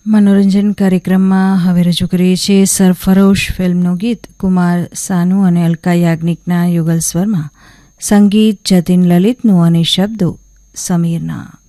મનોરંજન કાર્યક્રમમાં હવે રજૂ કરીએ છીએ સરફરોશ ફિલ્મનું ગીત કુમાર સાનુ અને અલકા યાજ્ઞિકના યુગલ સ્વરમાં, સંગીત જતીન લલિતનું અને શબ્દો સમીરના.